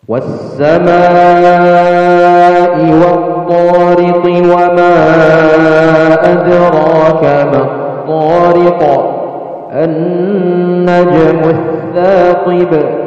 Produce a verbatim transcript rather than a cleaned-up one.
والسماء والطارق وما أدراك ما الطارق النجم الثاقب